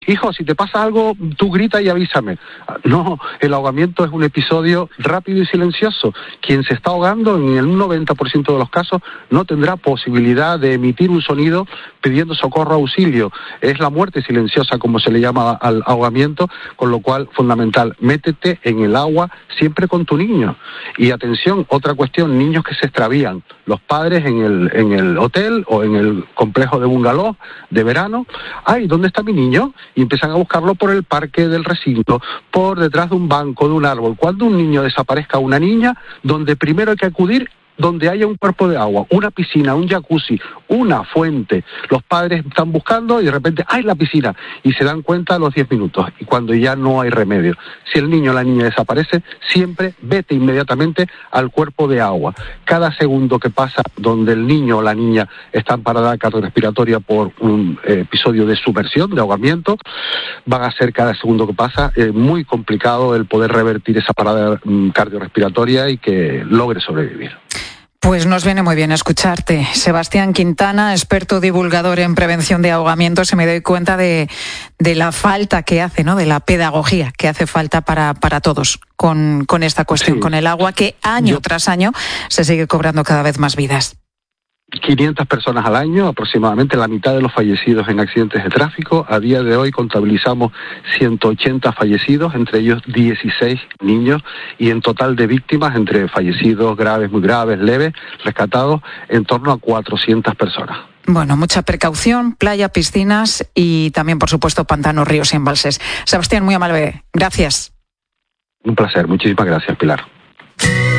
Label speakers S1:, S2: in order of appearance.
S1: hijo, si te pasa algo, tú grita y avísame. No, el ahogamiento es un episodio rápido y silencioso. Quien se está ahogando, en el 90% de los casos, no tendrá posibilidad de emitir un sonido pidiendo socorro, auxilio. Es la muerte silenciosa, como se le llama al ahogamiento, con lo cual, fundamental, métete en el agua siempre con tu niño. Y atención, otra cuestión, niños que se extravían. Los padres en el hotel o en el complejo de bungalow de verano, ¡ay, ¿dónde está mi niño? Y empiezan a buscarlo por el parque del recinto, por detrás de un banco, de un árbol. Cuando un niño desaparezca, una niña, donde primero hay que acudir, donde haya un cuerpo de agua, una piscina, un jacuzzi, una fuente. Los padres están buscando y de repente ¡ay, la piscina! Y se dan cuenta a los 10 minutos, y cuando ya no hay remedio. Si el niño o la niña desaparece, siempre vete inmediatamente al cuerpo de agua. Cada segundo que pasa donde el niño o la niña está en parada cardiorrespiratoria por un episodio de sumersión, de ahogamiento, van a ser cada segundo que pasa muy complicado el poder revertir esa parada cardiorrespiratoria y que logre sobrevivir.
S2: Pues nos viene muy bien escucharte. Sebastián Quintana, experto divulgador en prevención de ahogamientos, y me doy cuenta de la falta que hace, ¿no?, de la pedagogía que hace falta para todos con esta cuestión, sí, con el agua, que año tras año se sigue cobrando cada vez más vidas.
S1: 500 personas al año, aproximadamente la mitad de los fallecidos en accidentes de tráfico. A día de hoy contabilizamos 180 fallecidos, entre ellos 16 niños, y en total de víctimas, entre fallecidos graves, muy graves, leves, rescatados, en torno a 400 personas.
S2: Bueno, mucha precaución, playa, piscinas y también, por supuesto, pantanos, ríos y embalses. Sebastián, muy amable. Gracias.
S1: Un placer. Muchísimas gracias, Pilar.